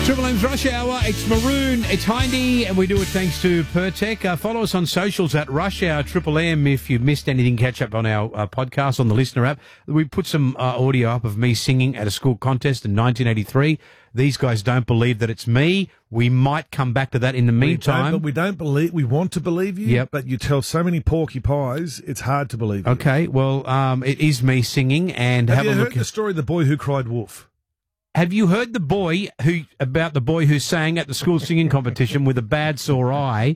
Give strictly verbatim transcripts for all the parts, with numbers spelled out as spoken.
Triple M's Rush Hour. It's Maroon, it's Hindy, and we do it thanks to Pertec. Uh, follow us on socials at Rush Hour Triple M. If you've missed anything, catch up on our uh, podcast on the Listener app. We put some uh, audio up of me singing at a school contest in nineteen eighty-three. These guys don't believe that it's me. We might come back to that in the meantime. We don't, but we don't believe. We want to believe you. Yep. But you tell so many porky pies, it's hard to believe you. Okay. Well, um, it is me singing, and have, have you a heard look. the story of the boy who cried wolf? Have you heard the boy who about the boy who sang at the school singing competition with a bad sore eye,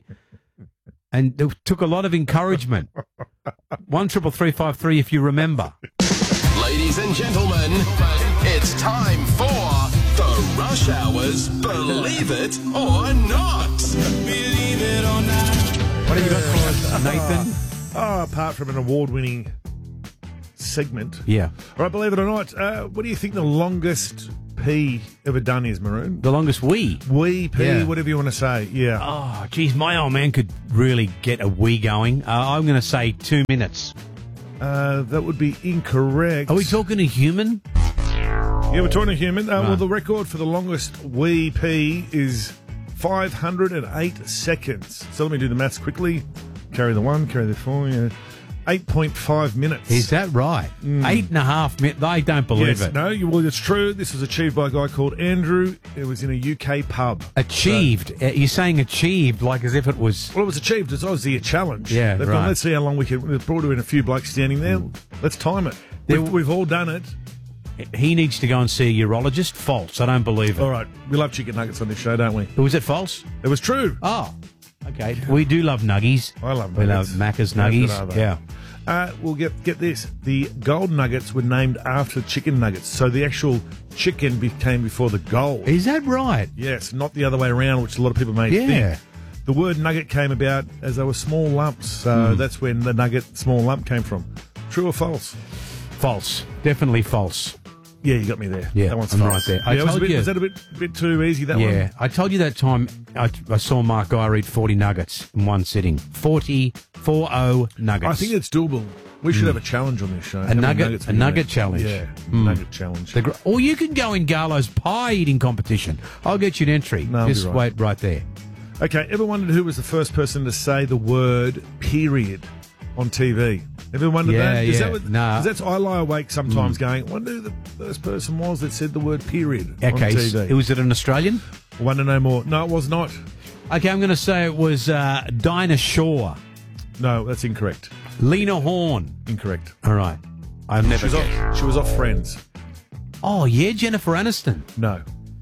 and it took a lot of encouragement? One triple three five three, if you remember. Ladies and gentlemen, it's time for the Rush Hour's Believe It or Not. Believe it or not. What have you got for us, Nathan? Oh, apart from an award-winning segment. Yeah. All right, believe it or not, uh, what do you think the longest P ever done is, Maroon? The longest wee. Wee, P, Yeah. whatever you want to say. Yeah. Oh, geez, my old man could really get a wee going. Uh, I'm going to say two minutes. Uh, that would be incorrect. Are we talking a human? Yeah, we're talking a human. Uh, Right. Well, the record for the longest wee P is five hundred eight seconds. So let me do the maths quickly. Carry the one, carry the four, yeah. eight point five minutes. Is that right? Eight and a half minutes. They don't believe Yes, it. no, you, well, it's true. This was achieved by a guy called Andrew. It was in a U K pub. Achieved. Uh, You're saying achieved like as if it was... Well, it was achieved. It's obviously a challenge. Yeah, They've right. gone, let's see how long we can... They've brought in a few blokes standing there. Let's time it. There- We've, we've all done it. He needs to go and see a urologist. False. I don't believe it. All right. We love chicken nuggets on this show, don't we? Was it false? It was true. Oh, okay. We do love nuggies. I love We love nuggets. Macca's How good nuggies. are they? Yeah. Uh, we'll get get this. The gold nuggets were named after chicken nuggets, so the actual chicken became before the gold. Is that right? Yes, not the other way around, which a lot of people may Yeah. think. The word nugget came about as they were small lumps, so Hmm. that's when the nugget small lump came from. True or false? False. Definitely false. Yeah, you got me there. Yeah, that one's I'm false. right there. I Yeah, was, a told bit, you. was that a bit bit too easy? That Yeah. one. I told you that time I, I saw Mark Geyer eat forty nuggets in one sitting. forty, four oh nuggets. I think it's doable. We should have a challenge on this show. How many nugget- nuggets a we can nugget eat? challenge. Yeah, Mm. nugget challenge. The gr- or you can go in Garlo's pie eating competition. I'll get you an entry. No, I'll be Just right. wait right there. Okay, ever wondered who was the first person to say the word period on T V? Ever wondered Yeah, that? Is yeah. that what, Nah. 'cause that's I lie awake sometimes going, I wonder who the first person was that said the word period Okay, on T V. s- was it an Australian? Wonder no more. No, it was not. Okay, I'm going to say it was uh, Dinah Shaw. No, that's incorrect. Lena Horne. Incorrect. All right. I've She never was, guessed. off, she was off Friends. Oh, yeah, Jennifer Aniston. No.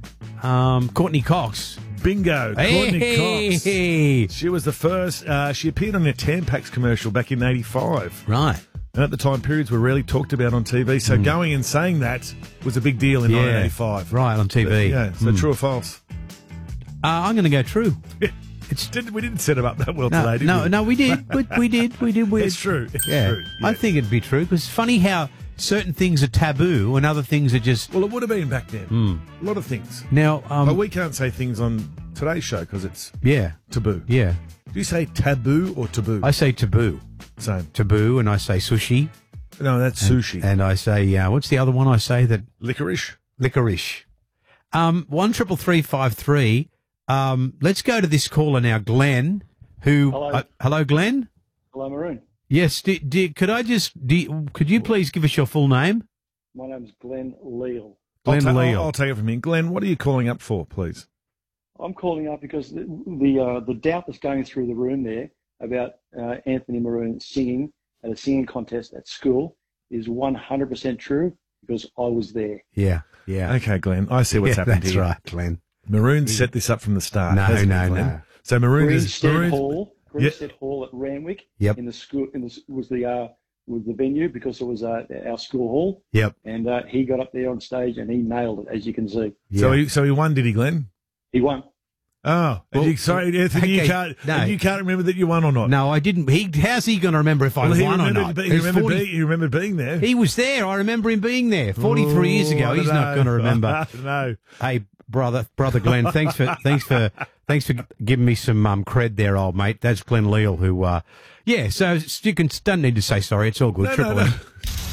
Um, Courtney Cox. Bingo. Courtney Cox. Hey! She was the first. Uh, she appeared on a Tampax commercial back in eighty-five. Right. And at the time, periods were rarely talked about on T V. So going and saying that was a big deal in Yeah. nineteen eighty-five. Right, on T V. Yeah. So Mm. true or false? Uh, I'm going to go true. It's didn't, we didn't set it up that well No, today, did no, we? no, we did. we, we did. We did. We, It's true. It's yeah. true. I Yeah. think it'd be true because it's funny how certain things are taboo and other things are just. Well, it would have been back then. Mm. A lot of things. Now, um, but we can't say things on today's show because it's yeah, taboo. yeah. Do you say taboo or taboo? I say taboo, Same. taboo, and I say sushi, No, that's and, sushi. and I say uh, what's the other one? I say that Licorice. licorice. Um, one triple three five three. Um, let's go to this caller now, Glenn. Who? Hello. Uh, hello, Glenn. Hello, Maroon. Yes. Do, do, could I just? Do, could you please give us your full name? My name's Glenn Leal. Glenn I'll, ta- Leal. I'll, I'll take it from you. Glenn, what are you calling up for, please? I'm calling up because the the, uh, the doubt that's going through the room there about uh, Anthony Maroon singing at a singing contest at school is one hundred percent true because I was there. Yeah. Yeah. Okay, Glenn. I see what's yeah, happened that's here. right, Glenn. Maroon set this up from the start. No, hasn't no, he, Glenn? no. So Maroon is Greenstead Maroon's- Hall, Greenstead Hall at Randwick. Yep. In the school, in the was the uh, was the venue because it was uh, our school hall. Yep. And uh, he got up there on stage and he nailed it, as you can see. So Yeah. he so he won, did he, Glenn? He won. Oh, and Well, you, sorry, Anthony, you okay, can't no. and you can't remember that you won or not. No, I didn't. He, how's he going to remember if I well, he won or remembered, not? be- he, He's remembered forty being, he remembered being there. He was there. I remember him being there forty-three years ago. Oh, I He's don't not know. going to remember. I don't know. Hey, brother, brother Glenn, thanks for thanks for thanks for giving me some um, cred there, old mate. That's Glenn Leal, who, uh, yeah. So you can don't need to say sorry. It's all good. No, Triple no, M. no.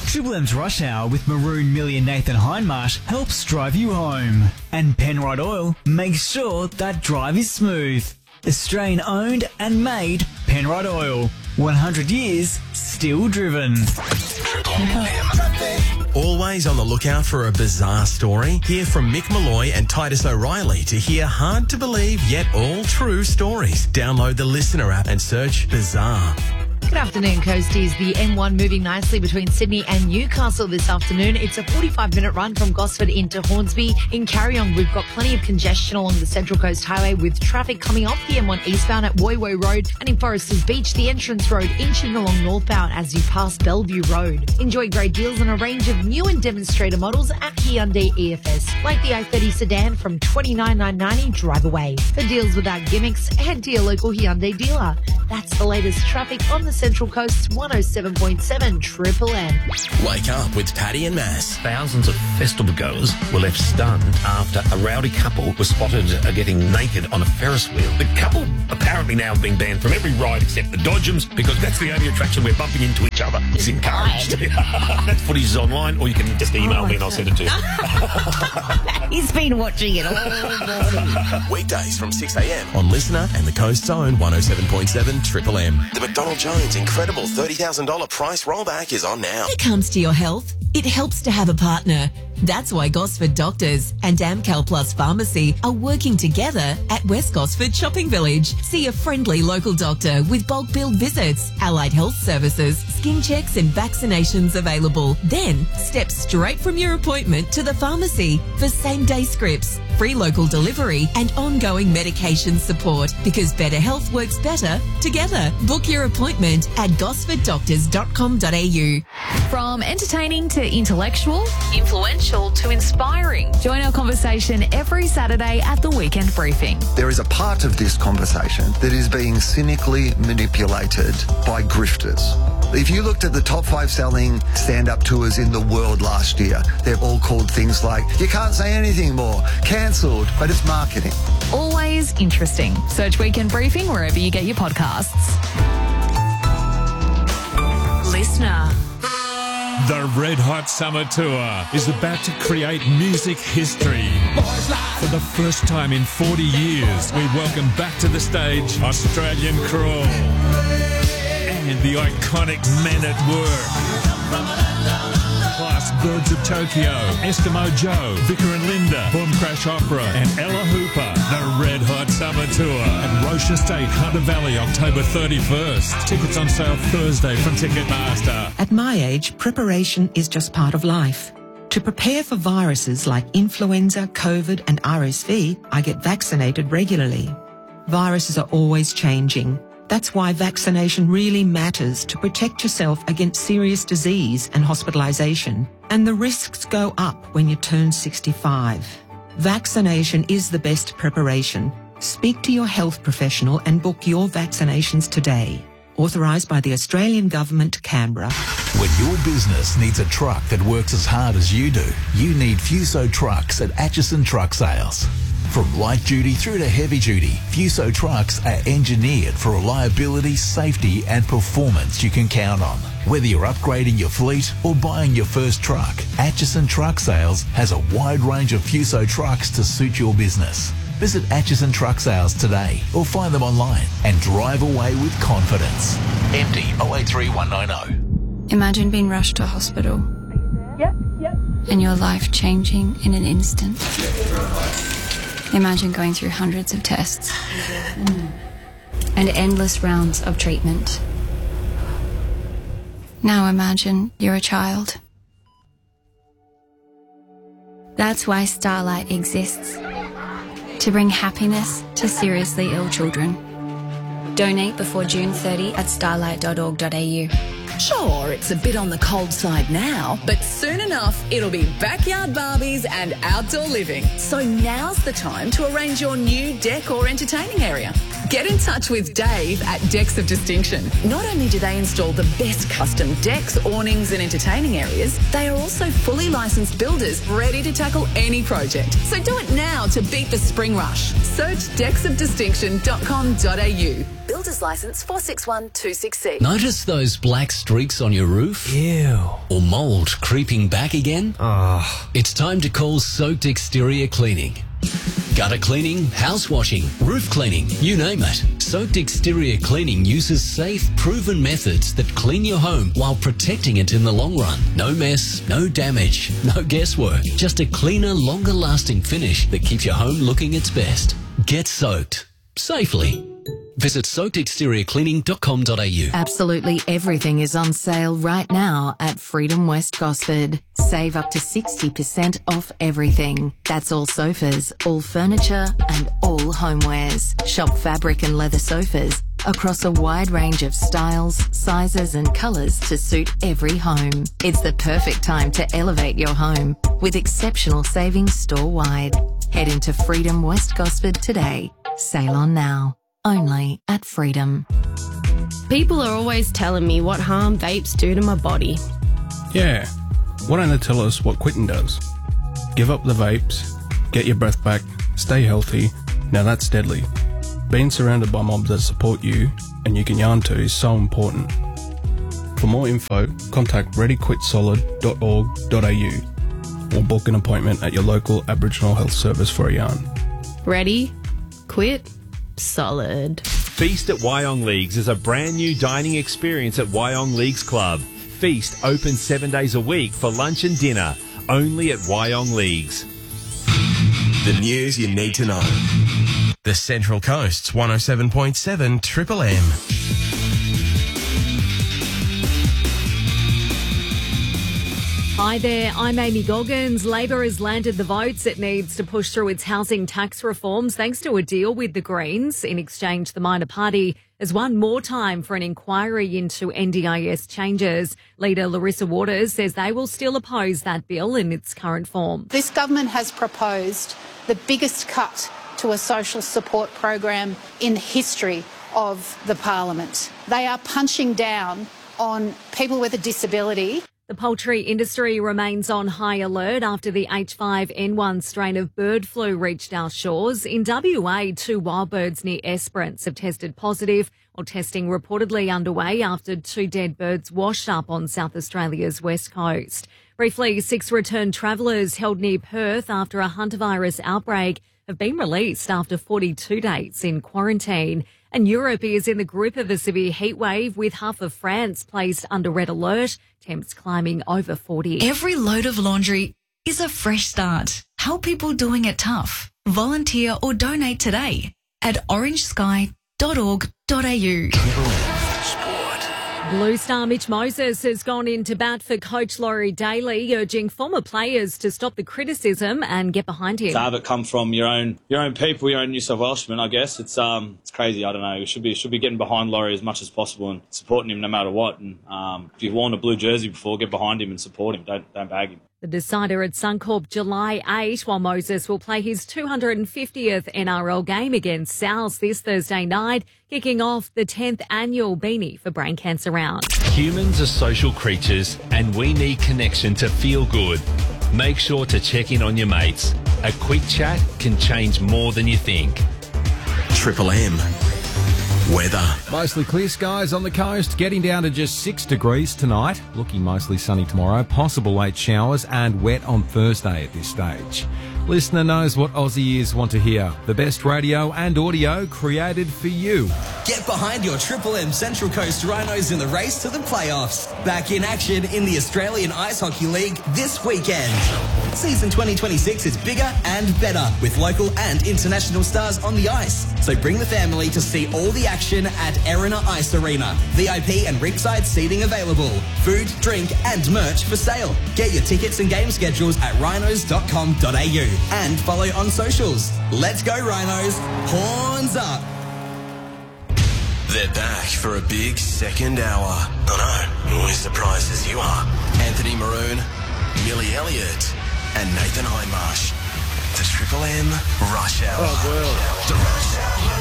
Triple M's Rush Hour with Maroon, Millie and Nathan Hindmarsh helps drive you home. And Penrite Oil makes sure that drive is smooth. Australian owned and made Penrite Oil. one hundred years, still driven. Triple M. Always on the lookout for a bizarre story? Hear from Mick Malloy and Titus O'Reilly to hear hard to believe yet all true stories. Download the Listener app and search Bizarre. Good afternoon, Coasties. The M one moving nicely between Sydney and Newcastle this afternoon. It's a forty-five minute run from Gosford into Hornsby. In Carryong, we've got plenty of congestion along the Central Coast Highway with traffic coming off the M one eastbound at Woy Woy Road, and in Foresters Beach, the entrance road inching along northbound as you pass Bellevue Road. Enjoy great deals on a range of new and demonstrator models at Hyundai E F S, like the i thirty sedan from twenty-nine thousand nine hundred ninety drive away. For deals without gimmicks, head to your local Hyundai dealer. That's the latest traffic on the Central Coast. One oh seven point seven Triple M. Wake up with Paddy and Mass. Thousands of festival goers were left stunned after a rowdy couple was spotted uh, getting naked on a Ferris wheel. The couple apparently now have been banned from every ride except the Dodgems because that's the only attraction where bumping into each other is encouraged. That footage is online, or you can just email oh me and I'll send it to you. He's been watching it all morning. Weekdays from six a.m. on Listener and the Coast's own one oh seven point seven Triple M. The McDonald Jones incredible thirty thousand dollars price rollback is on now. When it comes to your health, it helps to have a partner. That's why Gosford Doctors and Amcal Plus Pharmacy are working together at West Gosford Shopping Village. See a friendly local doctor with bulk billed visits, allied health services, skin checks and vaccinations available. Then step straight from your appointment to the pharmacy for same-day scripts, free local delivery and ongoing medication support, because better health works better together. Book your appointment at gosford doctors dot com dot a u. From entertaining to intellectual, influential to inspiring. Join our conversation every Saturday at the Weekend Briefing. There is a part of this conversation that is being cynically manipulated by grifters. If you looked at the top five selling stand-up tours in the world last year, they're all called things like, you can't say anything more, cancelled, but it's marketing. Always interesting. Search Weekend Briefing wherever you get your podcasts. Listener. The Red Hot Summer Tour is about to create music history. For the first time in forty years, we welcome back to the stage Australian Crawl and the iconic Men at Work. Plus Birds of Tokyo, Eskimo Joe, Vicar and Linda, Boom Crash Opera and Ella Hooper. The Red Hot Summer Tour at Roche Estate, Hunter Valley, October thirty-first. Tickets on sale Thursday from Ticketmaster. At my age, preparation is just part of life. To prepare for viruses like influenza, COVID and R S V, I get vaccinated regularly. Viruses are always changing. That's why vaccination really matters, to protect yourself against serious disease and hospitalisation. And the risks go up when you turn sixty-five. Vaccination is the best preparation. Speak to your health professional and book your vaccinations today. Authorised by the Australian Government, Canberra. When your business needs a truck that works as hard as you do, you need Fuso trucks at Atchison Truck Sales. From light duty through to heavy duty, Fuso trucks are engineered for reliability, safety and performance you can count on. Whether you're upgrading your fleet or buying your first truck, Atchison Truck Sales has a wide range of Fuso trucks to suit your business. Visit Atchison Truck Sales today or find them online and drive away with confidence. M D oh eight three one nine oh. Imagine being rushed to a hospital. Yep, yep. And your life changing in an instant. Imagine going through hundreds of tests and endless rounds of treatment. Now imagine you're a child. That's why Starlight exists. To bring happiness to seriously ill children. Donate before June thirtieth at starlight dot org dot a u. Sure, it's a bit on the cold side now, but soon enough it'll be backyard Barbies and outdoor living. So now's the time to arrange your new deck or entertaining area. Get in touch with Dave at Decks of Distinction. Not only do they install the best custom decks, awnings and entertaining areas, they are also fully licensed builders ready to tackle any project. So do it now to beat the spring rush. Search decks of distinction dot com dot a u. Builder's license four six one two six C. Notice those black streaks on your roof? Ew. Or mould creeping back again? Ah. It's time to call Soaked Exterior Cleaning. Gutter cleaning, house washing, roof cleaning, you name it. Soaked Exterior Cleaning uses safe, proven methods that clean your home while protecting it in the long run. No mess, no damage, no guesswork. Just a cleaner, longer lasting finish that keeps your home looking its best. Get soaked. Safely. Visit soaked exterior cleaning dot com dot a u. Absolutely everything is on sale right now at Freedom West Gosford. Save up to sixty percent off everything. That's all sofas, all furniture and all homewares. Shop fabric and leather sofas across a wide range of styles, sizes and colours to suit every home. It's the perfect time to elevate your home with exceptional savings store-wide. Head into Freedom West Gosford today. Sail on now. Only at Freedom. People are always telling me what harm vapes do to my body. Yeah, why don't they tell us what quitting does? Give up the vapes, get your breath back, stay healthy. Now that's deadly. Being surrounded by mobs that support you and you can yarn to is so important. For more info, contact ready quit solid dot org dot a u or book an appointment at your local Aboriginal Health Service for a yarn. Ready? Quit? Solid. Feast at Wyong Leagues is a brand new dining experience at Wyong Leagues Club. Feast open seven days a week for lunch and dinner, only at Wyong Leagues. The news you need to know. The Central Coast's one oh seven point seven Triple M. Hi there, I'm Amy Goggins. Labor has landed the votes it needs to push through its housing tax reforms thanks to a deal with the Greens. In exchange, the minor party has won more time for an inquiry into N D I S changes. Leader Larissa Waters says they will still oppose that bill in its current form. This government has proposed the biggest cut to a social support program in the history of the parliament. They are punching down on people with a disability. The poultry industry remains on high alert after the H five N one strain of bird flu reached our shores. In W A, two wild birds near Esperance have tested positive, or testing reportedly underway after two dead birds washed up on South Australia's west coast. Briefly, six returned travellers held near Perth after a hantavirus outbreak have been released after forty-two days in quarantine. And Europe is in the grip of a severe heat wave with half of France placed under red alert, temps climbing over forty. Every load of laundry is a fresh start. Help people doing it tough. Volunteer or donate today at orange sky dot org dot a u. Blue Star Mitch Moses has gone into bat for coach Laurie Daly, urging former players to stop the criticism and get behind him. To have it come from your own your own people, your own New South Welshmen, I guess it's um it's crazy. I don't know. We should be should be getting behind Laurie as much as possible and supporting him no matter what. And um, if you've worn a blue jersey before, get behind him and support him. Don't don't bag him. The decider at Suncorp July eighth, while Moses will play his two hundred fiftieth N R L game against South this Thursday night, kicking off the tenth annual Beanie for Brain Cancer Round. Humans are social creatures and we need connection to feel good. Make sure to check in on your mates. A quick chat can change more than you think. Triple M. Weather. Mostly clear skies on the coast, getting down to just six degrees tonight. Looking mostly sunny tomorrow, possible late showers and wet on Thursday at this stage. Listener knows what Aussie ears want to hear. The best radio and audio created for you. Get behind your Triple M Central Coast Rhinos in the race to the playoffs. Back in action in the Australian Ice Hockey League this weekend. Season twenty twenty-six is bigger and better with local and international stars on the ice. So bring the family to see all the action at Erina Ice Arena. V I P and ringside seating available. Food, drink and merch for sale. Get your tickets and game schedules at rhinos dot com dot a u. And follow on socials. Let's go Rhinos. Horns up. They're back for a big second hour. I know, always surprised as you are. Anthony Maroon, Millie Elliott and Nathan Hindmarsh. The Triple M Rush Hour. Oh, well. The Rush Hour.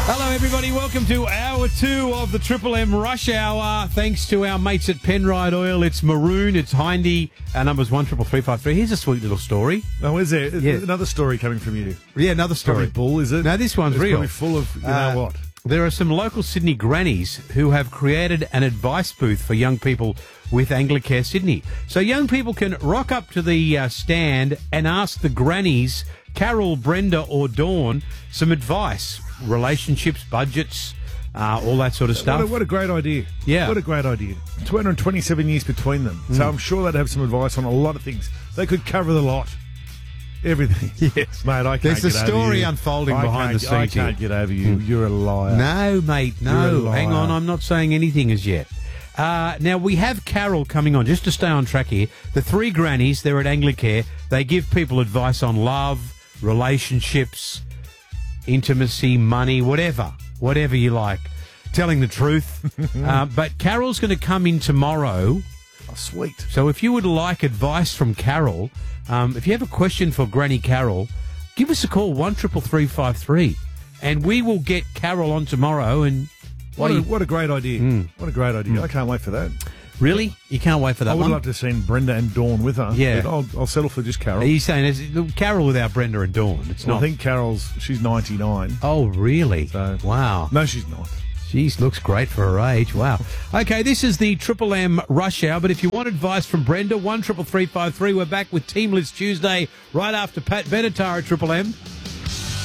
Hello, everybody. Welcome to hour two of the Triple M Rush Hour. Thanks to our mates at Penrite Oil. It's Maroon, it's Hindy. Our number's one triple three five three. Here's a sweet little story. Oh, is there? Yeah. Another story coming from you. Yeah, another story. Probably bull, is it? No, this one's it's real. Probably full of, you Uh, know what? There are some local Sydney grannies who have created an advice booth for young people with Anglicare Sydney. So young people can rock up to the uh, stand and ask the grannies, Carol, Brenda or Dawn, some advice. Relationships, budgets, uh, all that sort of stuff. What a, what a great idea. Yeah. What a great idea. two hundred twenty-seven years between them. So Mm. I'm sure they'd have some advice on a lot of things. They could cover the lot. Everything. Yes. Mate, I can't There's get a over story you. unfolding I behind the can't- I scenes here. can't get over you. Mm. You're a liar. No, mate, You're no. a Hang liar. on, I'm not saying anything as yet. Uh, now, we have Carol coming on, just to stay on track here. The three grannies, they're at Anglicare. They give people advice on love, relationships, intimacy, money, whatever. Whatever you like. Telling the truth. uh, but Carol's going to come in tomorrow. Oh, sweet. So if you would like advice from Carol, um, if you have a question for Granny Carol, give us a call, one triple three five three, and we will get Carol on tomorrow. And What, well, a, you- what a great idea. Mm. What a great idea. Mm. I can't wait for that. Really? You can't wait for that I would one? love to have seen Brenda and Dawn with her. Yeah. But I'll, I'll settle for just Carol. Are you saying it's Carol without Brenda and Dawn? It's Well, not. I think Carol's, she's ninety-nine. Oh, really? So, Wow. no, she's not. She looks great for her age. Wow. Okay, this is the Triple M Rush Hour, but if you want advice from Brenda, one triple three five three. We're back with Team List Tuesday right after Pat Benatar at Triple M.